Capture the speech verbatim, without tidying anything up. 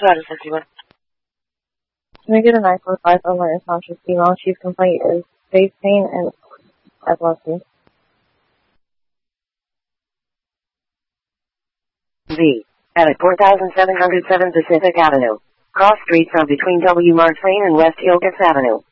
Nevada fifty-one. Can we get a nine four five alert unconscious female? Chief complaint is face pain and epilepsy. V. At forty-seven hundred seven Pacific Avenue. Cross streets are between W. Mark Lane and West Hillcrest Avenue.